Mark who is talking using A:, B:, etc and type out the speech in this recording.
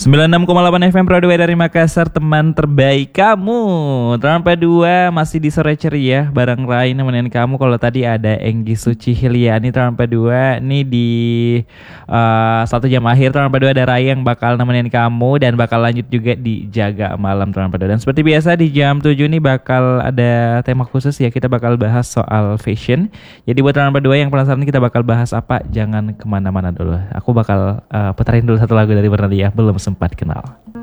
A: 96,8 FM Broadway dari Makassar, teman terbaik kamu. Terlampa 2 masih di sore ceria bareng Rai nemenin kamu. Kalau tadi ada Enggi Suci Hiliani Terlampa 2. Nih di 1 jam akhir Terlampa 2 ada Rai yang bakal nemenin kamu dan bakal lanjut juga di Jaga Malam Terlampa 2. Dan seperti biasa di jam 7 nih bakal ada tema khusus ya. Kita bakal bahas soal fashion. Jadi buat Terlampa 2 yang penasaran kita bakal bahas apa, jangan kemana-mana dulu. Aku bakal putarin dulu satu lagu dari Bernadiyah, Belum Sempat Kenal.